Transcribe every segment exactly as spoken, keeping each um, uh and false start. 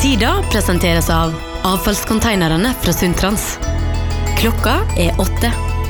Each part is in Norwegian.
Tida presenteres av avfallskonteinerne fra Sundtrans. Klokka er åtte.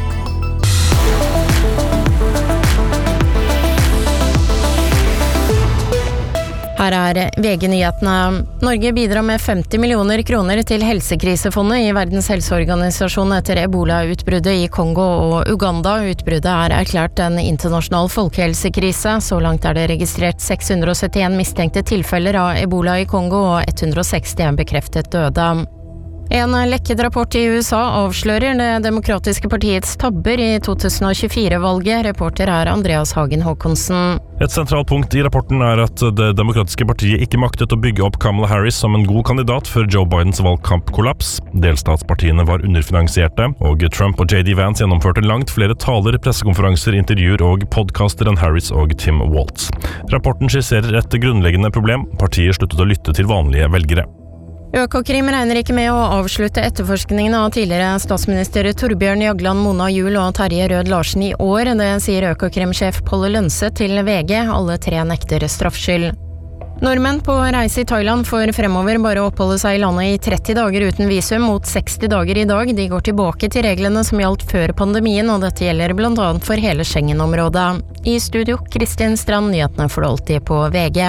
Her er V G-nyhetene. Norge bidrar med femti millioner kroner til helsekrisefondet i Verdens helseorganisasjon etter Ebola-utbruddet i Kongo og Uganda. Utbruddet er erklært en internasjonal folkehelsekrise. Så langt er det registrert seks hundre og syttien mistenkte tilfeller av Ebola i Kongo og ett hundre og seksti bekreftet døde. En lekket rapport i U S A avslører det demokratiske partiets tabber i to tusen og tjuefire-valget. Reporter er Andreas Hagen Håkonsen. Et sentralt punkt i rapporten er at det demokratiske partiet ikke maktet å bygge opp Kamala Harris som en god kandidat før Joe Bidens valgkampkollaps. Delstatspartiene var underfinansierte, og Trump og J D Vance gjennomførte langt flere taler, pressekonferanser, intervjuer og podcaster enn Harris og Tim Walz. Rapporten skisserer et grunnleggende problem. Partiet sluttet å lytte til vanlige velgere. Økokrim regner ikke med å avslutte etterforskningen av tidligere statsminister Torbjørn Jagland, Mona Juel og Terje Rød Larsen i år. Det sier Økokrim-sjef Palle Lønset til V G. Alle tre nekter straffskyld. Nordmenn på reise i Thailand får fremover bare oppholde seg i landet i tretti dager uten visum mot seksti dager i dag. De går tilbake til reglene som gjaldt før pandemien, og dette gjelder blant annet for hele Schengen-området. I studio, Kristin Strand, nyhetene får du alltid på V G.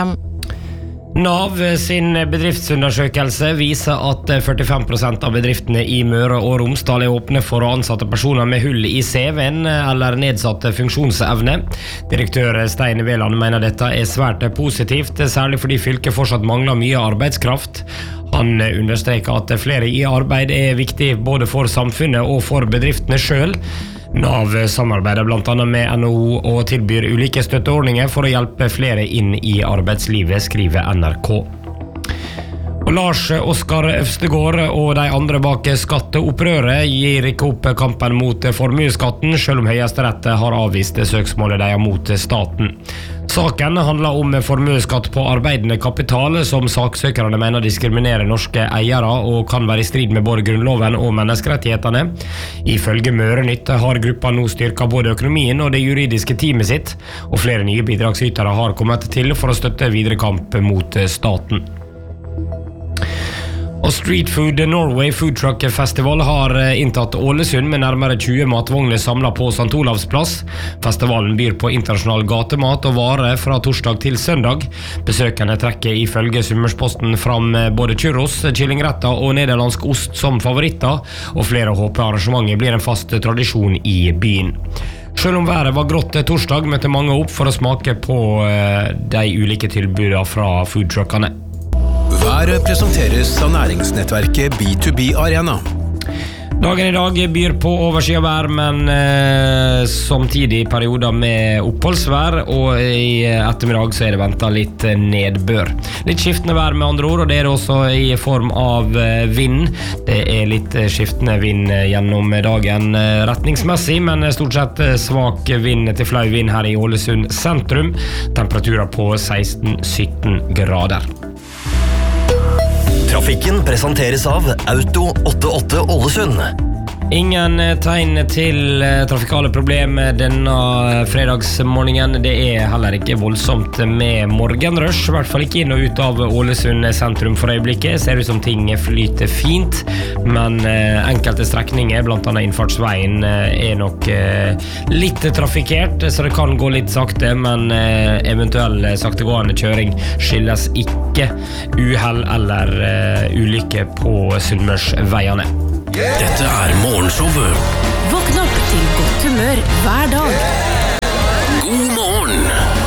Nav sin bedriftsundersøkelse viser at førtifem prosent av bedriftene i Møre og Romsdal er åpne for å ansette personer med hull i C V-en eller nedsatt funksjonsevne. Direktør Stein Veland mener dette er svært positivt, særlig fordi fylket fortsatt mangler mye arbeidskraft. Han understreker at flere i arbeid er viktig både for samfunnet og for bedriftene selv. Nav samarbeider blant annet med N H O og tilbyr ulike støtteordninger for å hjelpe flere inn i arbeidslivet, skriver N R K. Og Lars Oskar Øvstegård og de andre bak skatteopprøret gir ikke opp kampen mot formueskatten, selv om Høyesterett har avvist søksmålet de har mot staten. Saken handler om formueskatt på arbeidende kapital, som saksøkerne mener diskriminerer norske eiere og kan være i strid med både grunnloven og menneskerettighetene. Ifølge Mørenytt har gruppa nå styrket både økonomien og det juridiske teamet sitt, og flere nye bidragsytere har kommet til for å støtte videre kamp mot staten. Og Street Food Norway Food Truck Festival har inntatt Ålesund med nærmere tjue matvogner samlet på Sankt Olavs plass. Festivalen byr på internasjonal gatemat og varer fra torsdag til søndag. Besøkende trekker ifølge Summersposten fram både churros, kyllingretter og nederlandsk ost som favoritter, og flere håper arrangementet blir en fast tradisjon i byen. Selv om været var grått torsdag, møtte mange opp for å smake på de ulike tilbudene fra foodtruckene. Været presenteres av næringsnettverket B to B Arena. Dagen i dag byr på overskyet vær, men eh, samtidig perioder med oppholdsvær, og i ettermiddag så er det ventet litt nedbør. Litt skiftende vær med andre ord, og det er det også i form av vind. Det er litt skiftende vind gjennom dagen retningsmessig, men stort sett svak vind til flau vind her i Ålesund sentrum. Temperaturer på seksten til sytten grader. Trafikken presenteres av Auto åttiåtte Ålesund. Ingen tegn til trafikale problemer denne fredagsmorgenen. Det er heller ikke voldsomt med morgenrush, i hvert fall ikke inn og ut av Ålesund sentrum for øyeblikket. Ser ut som ting flyter fint, men enkelte strekninger, blant annet innfartsveien, er nok litt trafikert, så det kan gå litt sakte, men eventuell saktegående kjøring skyldes ikke uhell eller ulykke på Sunnmørsveiene. Dette er morgenshowet. Våkn opp til godt humør hver dag. God morgen.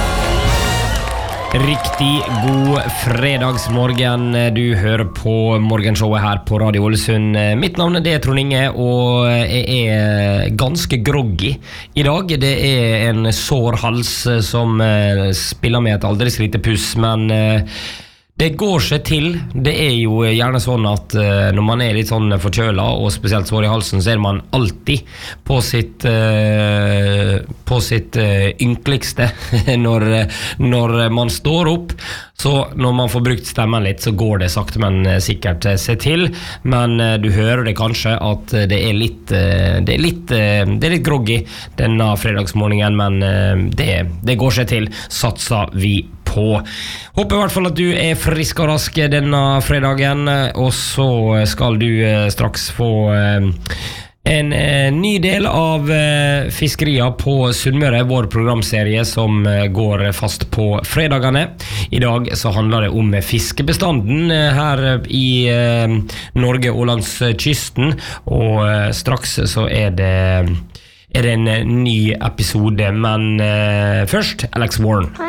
Riktig god fredagsmorgen. Du hører på morgenshowet her på Radio Ålesund. Mitt navn er Trond Inge, og jeg er ganske groggy i dag. Det er en sår hals som spiller med et aldri så lite puss, men det går seg til. Det er jo gjerne sånn at uh, når man er litt sånn forkjøla, og spesielt sår i halsen, så er man alltid på sitt, uh, på sitt uh, ynkeligste når, når man står opp. Så når man får brukt stemmen litt, så går det sakte, men sikkert seg til. Men uh, du hører det kanskje at det er litt, uh, det er litt, uh, det er litt groggy denne fredagsmorgenen, men uh, det, det går seg til, satser vi på. K. Håper I hvert fall at du er frisk og rask denne fredagen, og så skal du straks få en eh, ny del av eh, fiskeria på Sunnmøre, vår programserie som eh, går fast på fredagene. I dag så handler det om fiskebestanden eh, her i eh, Norge og langs kysten, og eh, straks så er det, er det en ny episode, men eh, først Alex Warren.